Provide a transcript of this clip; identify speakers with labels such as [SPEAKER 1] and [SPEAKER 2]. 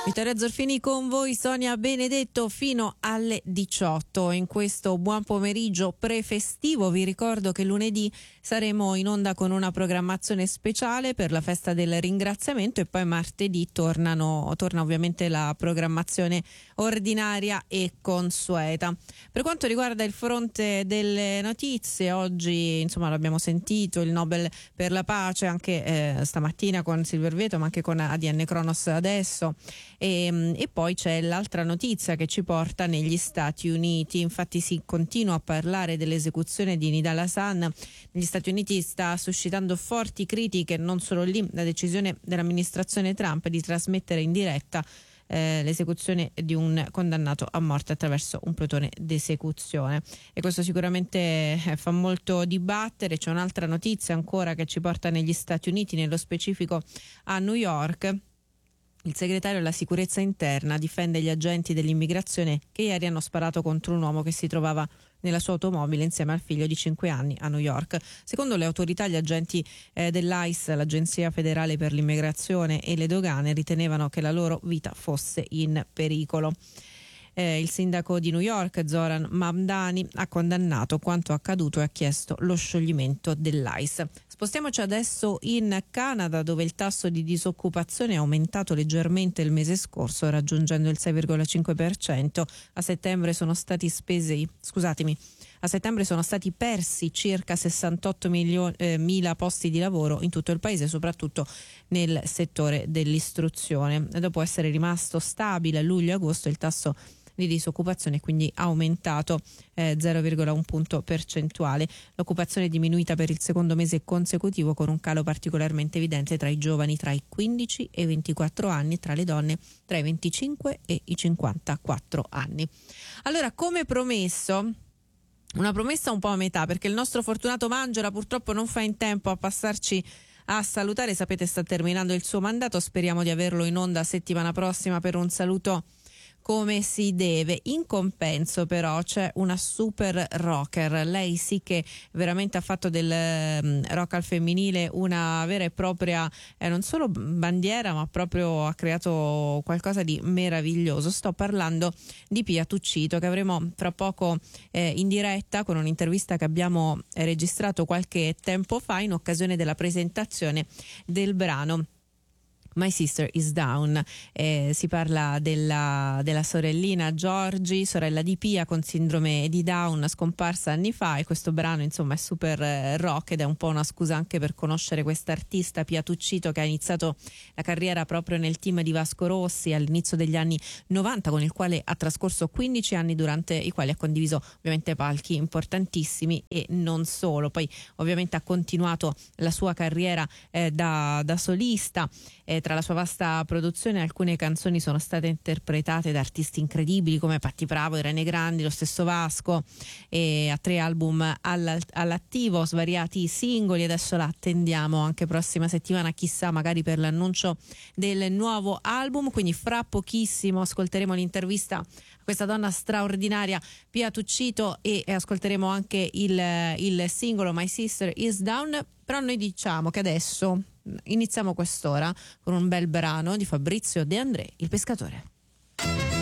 [SPEAKER 1] Vittoria Zorfini con voi, Sonia Benedetto fino alle 18. In questo buon pomeriggio prefestivo vi ricordo che lunedì saremo in onda con una programmazione speciale per la festa del ringraziamento e poi martedì torna ovviamente la programmazione ordinaria e consueta. Per quanto riguarda il fronte delle notizie, oggi l'abbiamo sentito, il Nobel per la pace anche stamattina con Silvio Orvieto, ma anche con ADN Kronos adesso. E poi c'è l'altra notizia che ci porta negli Stati Uniti. Infatti si continua a parlare dell'esecuzione di Nidal Hasan. Negli Stati Uniti sta suscitando forti critiche, non solo lì, la decisione dell'amministrazione Trump di trasmettere in diretta l'esecuzione di un condannato a morte attraverso un plotone d'esecuzione, e questo sicuramente fa molto dibattere. C'è un'altra notizia ancora che ci porta negli Stati Uniti, nello specifico a New York. Il segretario della sicurezza interna difende gli agenti dell'immigrazione che ieri hanno sparato contro un uomo che si trovava nella sua automobile insieme al figlio di 5 anni a New York. Secondo le autorità, gli agenti dell'ICE, l'Agenzia Federale per l'Immigrazione e le Dogane, ritenevano che la loro vita fosse in pericolo. Il sindaco di New York, Zoran Mamdani, ha condannato quanto accaduto e ha chiesto lo scioglimento dell'ICE. Spostiamoci adesso in Canada, dove il tasso di disoccupazione è aumentato leggermente il mese scorso, raggiungendo il 6,5%. A settembre sono stati persi circa 68.000 posti di lavoro in tutto il paese, soprattutto nel settore dell'istruzione. Dopo essere rimasto stabile a luglio e agosto, il tasso di disoccupazione è quindi aumentato 0,1 punto percentuale. L'occupazione è diminuita per il secondo mese consecutivo, con un calo particolarmente evidente tra i giovani tra i 15 e i 24 anni e tra le donne tra i 25 e i 54 anni. Allora, come promesso, una promessa un po' a metà, perché il nostro Fortunato Mangiola purtroppo non fa in tempo a passarci a salutare. Sapete, sta terminando il suo mandato, speriamo di averlo in onda settimana prossima per un saluto come si deve. In compenso però c'è una super rocker, lei sì che veramente ha fatto del rock al femminile una vera e propria non solo bandiera, ma proprio ha creato qualcosa di meraviglioso. Sto parlando di Pia Tuccito, che avremo fra poco in diretta con un'intervista che abbiamo registrato qualche tempo fa in occasione della presentazione del brano My Sister is Down. Si parla della sorellina Giorgi, sorella di Pia con sindrome di Down, scomparsa anni fa, e questo brano è super rock ed è un po' una scusa anche per conoscere quest'artista Pia Tuccito, che ha iniziato la carriera proprio nel team di Vasco Rossi all'inizio degli anni 90, con il quale ha trascorso 15 anni, durante i quali ha condiviso ovviamente palchi importantissimi e non solo. Poi ovviamente ha continuato la sua carriera da solista. Tra la sua vasta produzione, alcune canzoni sono state interpretate da artisti incredibili come Patti Bravo, Irene Grandi, lo stesso Vasco, e ha 3 album all'attivo, svariati singoli. Adesso la attendiamo anche prossima settimana, chissà, magari per l'annuncio del nuovo album. Quindi fra pochissimo ascolteremo l'intervista a questa donna straordinaria, Pia Tuccito, e ascolteremo anche il singolo My Sister is Down. Però noi diciamo che adesso iniziamo quest'ora con un bel brano di Fabrizio De André, Il Pescatore.